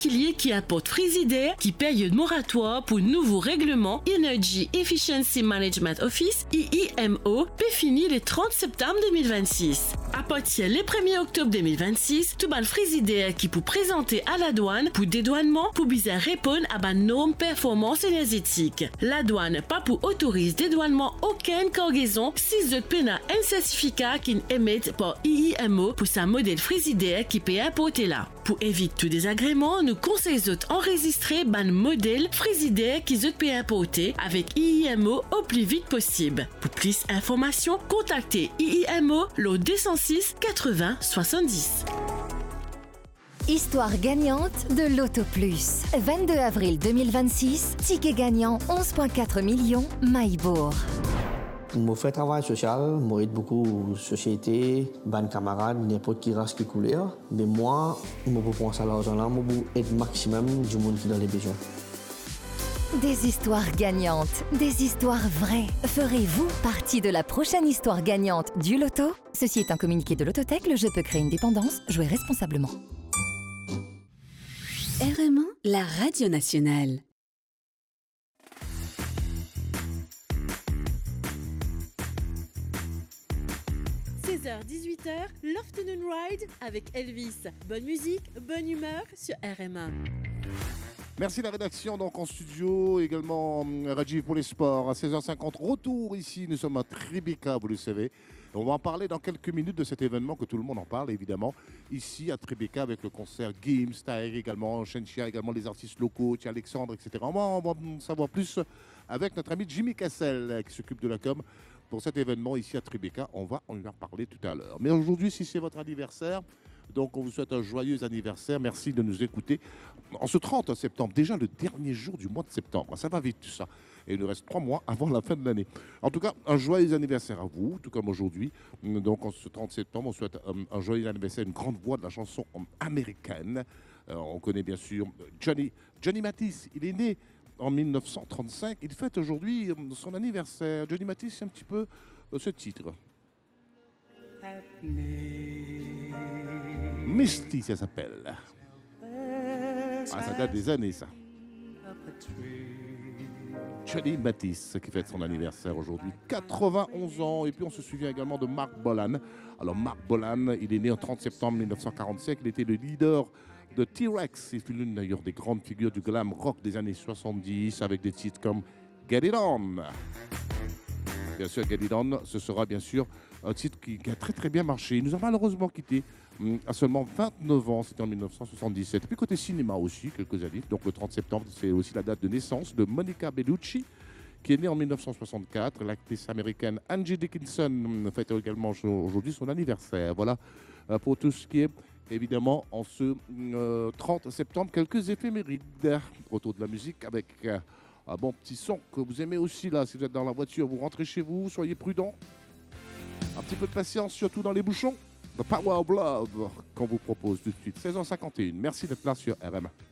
particulier qui apporte Frigidaire qui paye un moratoire pour nouveau règlement Energy Efficiency Management Office EEMO peut finir le 30 septembre 2026. À partir le 1er octobre 2026, tout ban Frigidaire qui peut présenter à la douane pour dédouanement pour bien répondre à ban norme performance énergétique. La douane pas pour autoriser dédouanement aucune cargaison si vous pena un certificat qui émet par EEMO pour sa modèle Frigidaire qui peut importer là. Pour éviter tout désagrément, nous conseillons d'enregistrer ban modèle Frigidaire qui peut importer avec EEMO au plus vite possible. Pour plus d'informations, contactez EEMO le 206 80 70. Histoire gagnante de Loto Plus. 22 avril 2026, ticket gagnant 11,4 millions, Maïbourg. Je fais travail social, je aide beaucoup de sociétés, de camarades, n'importe qui race qui couleur. Mais moi, je peux prendre ça l'argent-là, je aide maximum du monde qui est dans les besoins. Des histoires gagnantes, des histoires vraies. Ferez-vous partie de la prochaine histoire gagnante du Loto? Ceci est un communiqué de l'Autothèque, le jeu peut créer une dépendance, jouez responsablement. RMA, la radio nationale. 16h-18h, l'Afternoon Ride avec Elvis. Bonne musique, bonne humeur sur RMA. Merci la rédaction donc en studio, également Rajiv pour les sports. À 16h50, retour ici, nous sommes à Tribeca, vous le savez. On va en parler dans quelques minutes de cet événement que tout le monde en parle évidemment. Ici à Tribeca avec le concert Gims, Taïr également, Shenchia également, les artistes locaux, Alexandre, etc. On va en savoir plus avec notre ami Jimmy Cassel qui s'occupe de la com pour cet événement ici à Tribeca. On va en parler tout à l'heure. Mais aujourd'hui, si c'est votre anniversaire, donc on vous souhaite un joyeux anniversaire. Merci de nous écouter. En ce 30 septembre, déjà le dernier jour du mois de septembre. Ça va vite tout ça. Et il nous reste 3 mois avant la fin de l'année. En tout cas, un joyeux anniversaire à vous, tout comme aujourd'hui. Donc en ce 30 septembre, on souhaite un joyeux anniversaire, une grande voix de la chanson américaine. On connaît bien sûr Johnny Mathis. Il est né en 1935. Il fête aujourd'hui son anniversaire. Johnny Mathis, c'est un petit peu ce titre. Misty, ça s'appelle. Ah, ça date des années, ça. Johnny Mathis, qui fête son anniversaire aujourd'hui, 91 ans. Et puis on se souvient également de Marc Bolan. Alors Marc Bolan, il est né le 30 septembre 1945. Il était le leader de T-Rex. Il fut l'une d'ailleurs des grandes figures du glam rock des années 70 avec des titres comme Get It On. Bien sûr, Get It On, ce sera bien sûr un titre qui a très très bien marché. Il nous a malheureusement quittés à seulement 29 ans, c'était en 1977. Et puis côté cinéma aussi, quelques années. Donc le 30 septembre, c'est aussi la date de naissance de Monica Bellucci, qui est née en 1964. L'actrice américaine Angie Dickinson fête également aujourd'hui son anniversaire. Voilà pour tout ce qui est évidemment en ce 30 septembre. Quelques éphémérides autour de la musique avec un bon petit son que vous aimez aussi là. Si vous êtes dans la voiture, vous rentrez chez vous, soyez prudents. Un petit peu de patience, surtout dans les bouchons. The Power of Love qu'on vous propose tout de suite. 16h51. Merci d'être là sur RMA.